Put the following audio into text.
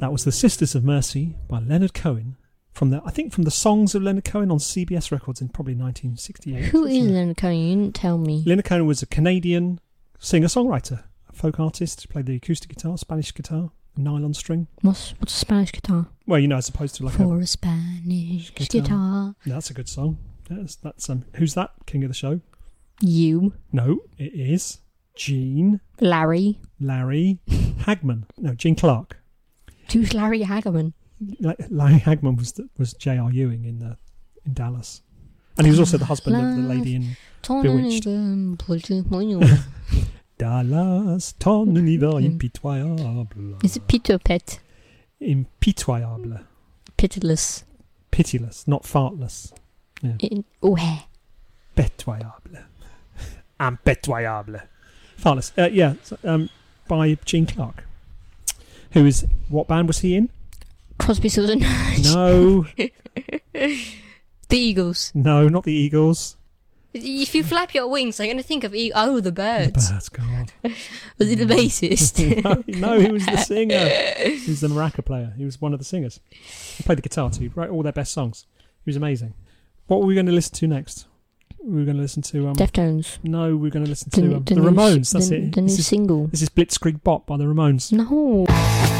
That was The Sisters of Mercy by Leonard Cohen. From the songs of Leonard Cohen on CBS Records in probably 1968. Who is Leonard Cohen? You didn't tell me. Leonard Cohen was a Canadian singer-songwriter, a folk artist, played the acoustic guitar, Spanish guitar, nylon string. What's a Spanish guitar? Well, as opposed to like For a Spanish guitar. Yeah, that's a good song. That's who's that? King of the show? You. No, it is Gene. Larry Hagman. No, Gene Clark. Who's Larry Hagman? Larry Hagman was J.R. Ewing in Dallas, and he was also the husband of the lady in Bewitched. Dallas, ton univers impitoyable. Is it Peter Pet? Impitoyable. Pitiless, not fartless. Yeah. Ouais. Pitoyable. Impitoyable. Fartless. By Gene Clark. Who is... What band was he in? Crosby, Stills and Nash. No. The Eagles. No, not the Eagles. If you flap your wings, I'm going to think of the birds. The birds, God. Was he the bassist? no, he was the singer. He was the maraca player. He was one of the singers. He played the guitar too. He wrote all their best songs. He was amazing. What were we going to listen to next? We were going to listen to... Deftones. No, we were going to listen to the Ramones. That's it. The new single. This is Blitzkrieg Bop by the Ramones. No.